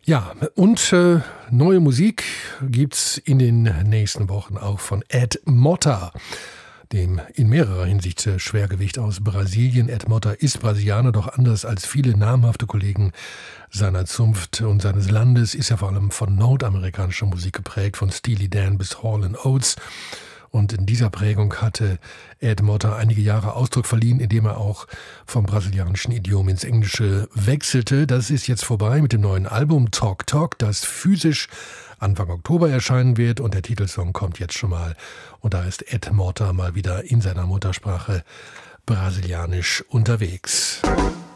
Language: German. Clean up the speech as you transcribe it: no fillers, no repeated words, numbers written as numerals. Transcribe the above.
Ja, und neue Musik gibt's in den nächsten Wochen auch von Ed Motta, dem in mehrerer Hinsicht Schwergewicht aus Brasilien. Ed Motta ist Brasilianer, doch anders als viele namhafte Kollegen seiner Zunft und seines Landes ist er vor allem von nordamerikanischer Musik geprägt, von Steely Dan bis Hall & Oates. Und in dieser Prägung hatte Ed Motta einige Jahre Ausdruck verliehen, indem er auch vom brasilianischen Idiom ins Englische wechselte. Das ist jetzt vorbei mit dem neuen Album Talk Talk, das physisch Anfang Oktober erscheinen wird. Und der Titelsong kommt jetzt schon mal. Und da ist Ed Motta mal wieder in seiner Muttersprache brasilianisch unterwegs.